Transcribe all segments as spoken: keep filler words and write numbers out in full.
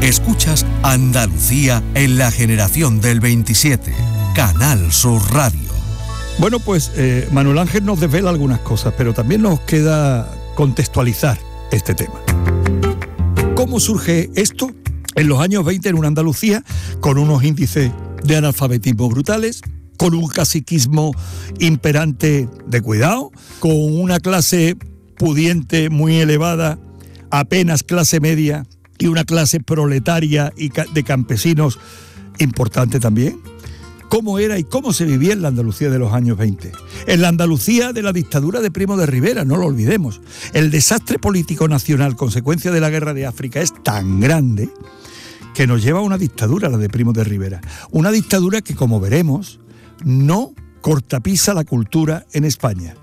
Escuchas Andalucía en la generación del veintisiete. Canal Sur Radio. Bueno, pues eh, Manuel Ángel nos desvela algunas cosas, pero también nos queda contextualizar este tema. ¿Cómo surge esto en los años veinte en una Andalucía con unos índices de analfabetismo brutales, con un caciquismo imperante de cuidado, con una clase pudiente muy elevada, apenas clase media, y una clase proletaria y de campesinos importante también? ¿Cómo era y cómo se vivía en la Andalucía de los años veinte? En la Andalucía de la dictadura de Primo de Rivera, no lo olvidemos. El desastre político nacional, consecuencia de la guerra de África, es tan grande que nos lleva a una dictadura, la de Primo de Rivera. Una dictadura que, como veremos, no cortapisa la cultura en España.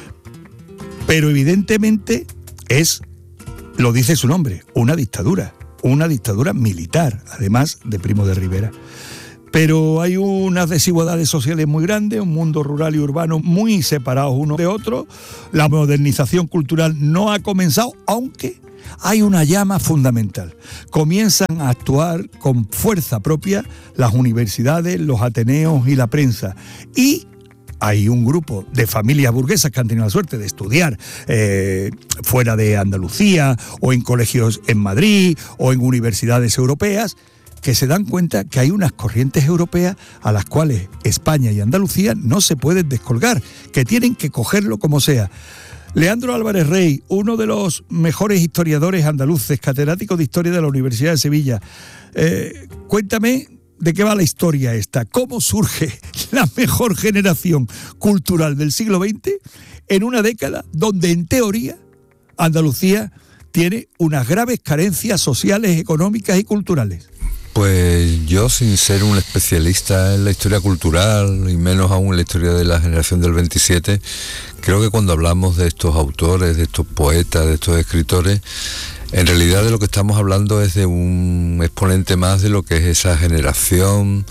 Pero evidentemente es, lo dice su nombre, una dictadura. Una dictadura militar, además de Primo de Rivera. Pero hay unas desigualdades sociales muy grandes, un mundo rural y urbano muy separados uno de otro. La modernización cultural no ha comenzado, aunque hay una llama fundamental. Comienzan a actuar con fuerza propia las universidades, los ateneos y la prensa. Y hay un grupo de familias burguesas que han tenido la suerte de estudiar eh, fuera de Andalucía, o en colegios en Madrid, o en universidades europeas, que se dan cuenta que hay unas corrientes europeas a las cuales España y Andalucía no se pueden descolgar, que tienen que cogerlo como sea. Leandro Álvarez Rey, uno de los mejores historiadores andaluces, catedrático de Historia de la Universidad de Sevilla, eh, cuéntame de qué va la historia esta, cómo surge la mejor generación cultural del siglo veinte en una década donde, en teoría, Andalucía tiene unas graves carencias sociales, económicas y culturales. Pues yo, sin ser un especialista en la historia cultural, y menos aún en la historia de la generación del veintisiete, creo que cuando hablamos de estos autores, de estos poetas, de estos escritores, en realidad de lo que estamos hablando es de un exponente más de lo que es esa generación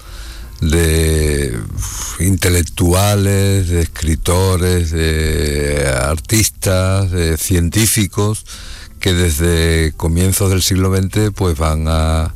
de intelectuales, de escritores, de artistas, de científicos, que desde comienzos del siglo veinte pues van a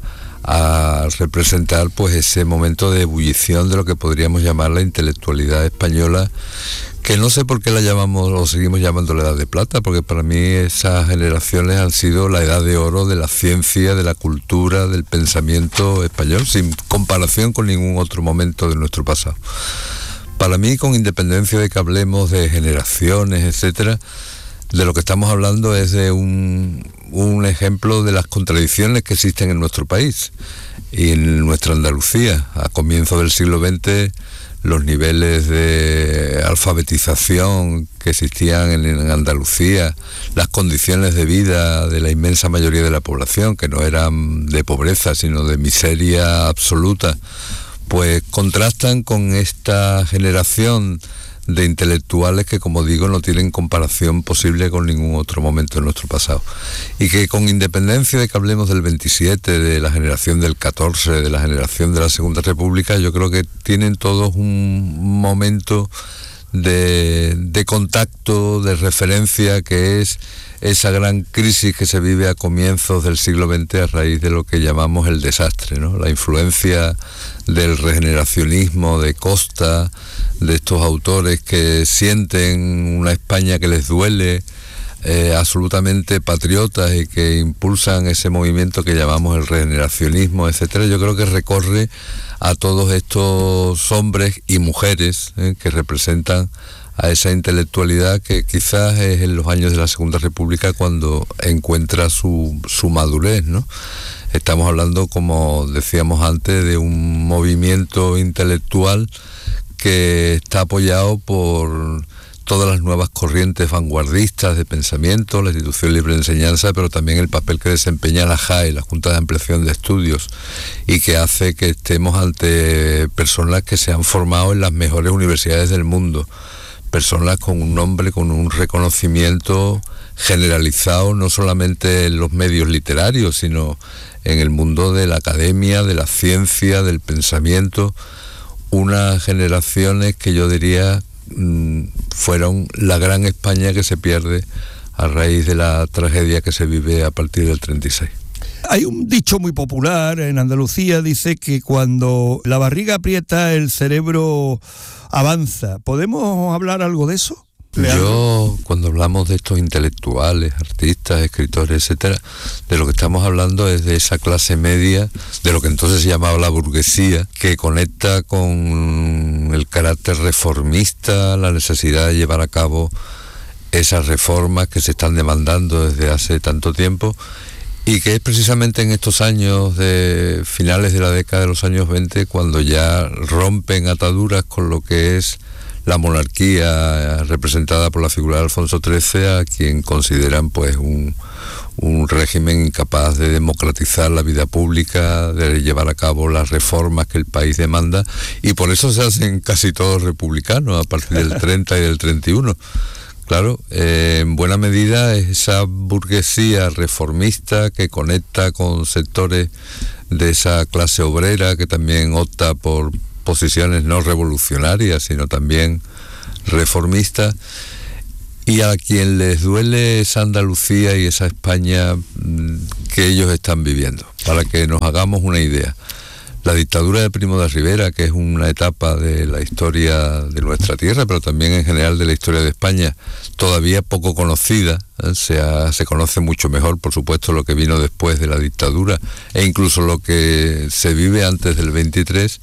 a representar pues ese momento de ebullición de lo que podríamos llamar la intelectualidad española, que no sé por qué la llamamos o seguimos llamando la Edad de Plata, porque para mí esas generaciones han sido la edad de oro de la ciencia, de la cultura, del pensamiento español, sin comparación con ningún otro momento de nuestro pasado. Para mí, con independencia de que hablemos de generaciones, etcétera, de lo que estamos hablando es de un, un ejemplo de las contradicciones que existen en nuestro país y en nuestra Andalucía. A comienzos del siglo veinte, los niveles de alfabetización que existían en, en Andalucía, las condiciones de vida de la inmensa mayoría de la población, que no eran de pobreza, sino de miseria absoluta, pues contrastan con esta generación de intelectuales que, como digo, no tienen comparación posible con ningún otro momento de nuestro pasado, y que, con independencia de que hablemos del veintisiete, de la generación del catorce, de la generación de la Segunda República, yo creo que tienen todos un momento de, de contacto, de referencia, que es esa gran crisis que se vive a comienzos del siglo veinte a raíz de lo que llamamos el desastre, ¿no? La influencia del regeneracionismo de Costa, de estos autores que sienten una España que les duele, eh, absolutamente patriotas, y que impulsan ese movimiento que llamamos el regeneracionismo, etcétera. Yo creo que recorre a todos estos hombres y mujeres eh, que representan a esa intelectualidad que quizás es en los años de la Segunda República cuando encuentra su, su madurez, ¿no? Estamos hablando, como decíamos antes, de un movimiento intelectual que está apoyado por todas las nuevas corrientes vanguardistas de pensamiento, la institución libre de enseñanza, pero también el papel que desempeña la J A E, la Junta de Ampliación de Estudios, y que hace que estemos ante personas que se han formado en las mejores universidades del mundo, personas con un nombre, con un reconocimiento generalizado, no solamente en los medios literarios, sino en el mundo de la academia, de la ciencia, del pensamiento. Unas generaciones que yo diría mmm, fueron la gran España que se pierde a raíz de la tragedia que se vive a partir del treinta y seis. Hay un dicho muy popular en Andalucía, dice que cuando la barriga aprieta el cerebro avanza. ¿Podemos hablar algo de eso? Yo, cuando hablamos de estos intelectuales, artistas, escritores, etcétera, de lo que estamos hablando es de esa clase media, de lo que entonces se llamaba la burguesía, que conecta con el carácter reformista, la necesidad de llevar a cabo esas reformas que se están demandando desde hace tanto tiempo, y que es precisamente en estos años de finales de la década de los años veinte cuando ya rompen ataduras con lo que es la monarquía representada por la figura de Alfonso trece, a quien consideran pues un, un régimen incapaz de democratizar la vida pública, de llevar a cabo las reformas que el país demanda, y por eso se hacen casi todos republicanos a partir del treinta y del treinta y uno. Claro, eh, en buena medida es esa burguesía reformista que conecta con sectores de esa clase obrera que también opta por posiciones no revolucionarias, sino también reformistas, y a quien les duele esa Andalucía y esa España que ellos están viviendo. Para que nos hagamos una idea, la dictadura de Primo de Rivera, que es una etapa de la historia de nuestra tierra, pero también en general de la historia de España, todavía poco conocida, ¿eh? se, ha, se conoce mucho mejor, por supuesto, lo que vino después de la dictadura, e incluso lo que se vive antes del veintitrés,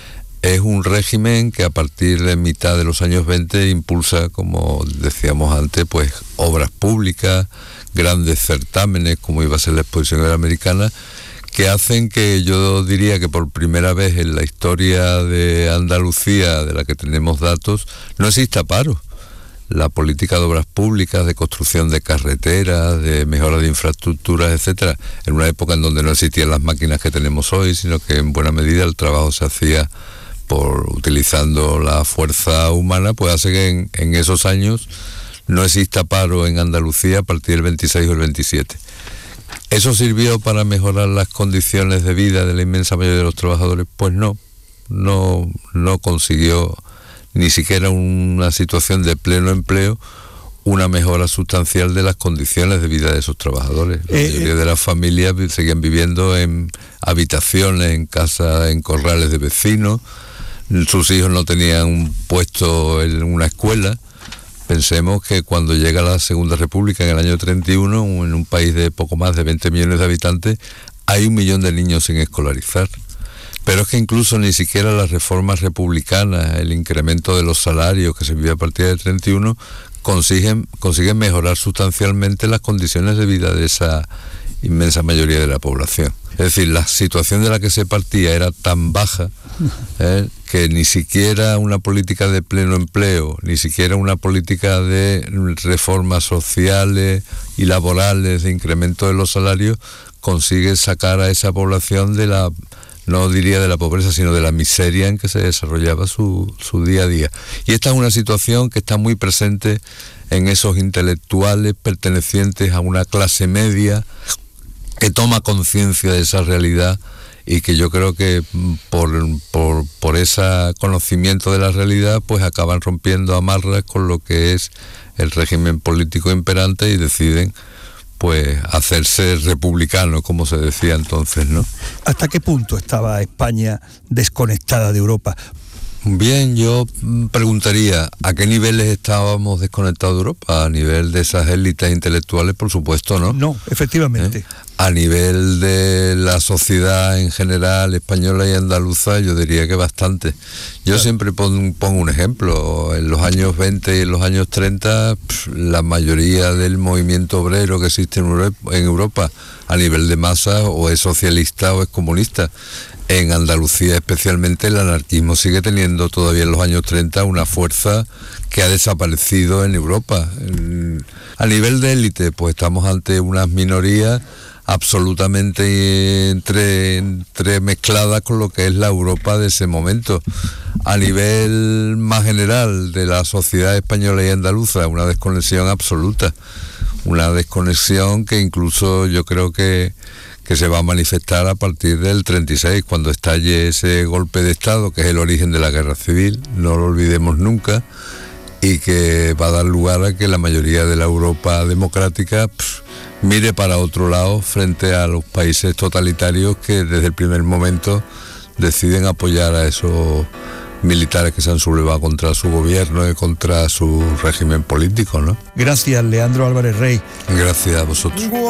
es un régimen que a partir de mitad de los años veinte impulsa, como decíamos antes, pues obras públicas, grandes certámenes, como iba a ser la Exposición Iberoamericana, que hacen que yo diría que por primera vez en la historia de Andalucía, de la que tenemos datos, no exista paro. La política de obras públicas, de construcción de carreteras, de mejora de infraestructuras, etcétera, en una época en donde no existían las máquinas que tenemos hoy, sino que en buena medida el trabajo se hacía por utilizando la fuerza humana, pues hace que en, en esos años no exista paro en Andalucía a partir del veintiséis o el veintisiete. ¿Eso sirvió para mejorar las condiciones de vida de la inmensa mayoría de los trabajadores? Pues no, no, no consiguió ni siquiera una situación de pleno empleo, una mejora sustancial de las condiciones de vida de esos trabajadores. La eh, mayoría de las familias seguían viviendo en habitaciones, en casas, en corrales de vecinos. Sus hijos no tenían un puesto en una escuela. Pensemos que cuando llega la Segunda República en el año treinta y uno, en un país de poco más de veinte millones de habitantes, hay un millón de niños sin escolarizar. Pero es que incluso ni siquiera las reformas republicanas, el incremento de los salarios que se vive a partir del treinta y uno, consiguen, consiguen mejorar sustancialmente las condiciones de vida de esa inmensa mayoría de la población. Es decir, la situación de la que se partía era tan baja eh, que ni siquiera una política de pleno empleo, ni siquiera una política de reformas sociales y laborales, de incremento de los salarios, consigue sacar a esa población de la, no diría de la pobreza, sino de la miseria en que se desarrollaba su, su día a día. Y esta es una situación que está muy presente en esos intelectuales pertenecientes a una clase media que toma conciencia de esa realidad y que yo creo que por, por, por ese conocimiento de la realidad pues acaban rompiendo amarras con lo que es el régimen político imperante y deciden pues hacerse republicanos, como se decía entonces, ¿no? ¿Hasta qué punto estaba España desconectada de Europa? Bien, yo preguntaría, ¿a qué niveles estábamos desconectados de Europa? A nivel de esas élites intelectuales, por supuesto, ¿no? No, efectivamente. ¿Eh? A nivel de la sociedad en general, española y andaluza, yo diría que bastante. Yo claro. siempre pongo, pongo un ejemplo. En los años veinte y en los años treinta, pff, la mayoría del movimiento obrero que existe en Europa, en Europa a nivel de masa, o es socialista o es comunista. En Andalucía especialmente el anarquismo sigue teniendo todavía en los años treinta una fuerza que ha desaparecido en Europa. A nivel de élite, pues estamos ante unas minorías absolutamente entre, entre mezcladas con lo que es la Europa de ese momento. A nivel más general de la sociedad española y andaluza, una desconexión absoluta. Una desconexión que incluso yo creo que que se va a manifestar a partir del treinta y seis, cuando estalle ese golpe de Estado, que es el origen de la guerra civil, no lo olvidemos nunca, y que va a dar lugar a que la mayoría de la Europa democrática pff, mire para otro lado frente a los países totalitarios que desde el primer momento deciden apoyar a esos militares que se han sublevado contra su gobierno y contra su régimen político, ¿no? Gracias, Leandro Álvarez Rey. Gracias a vosotros.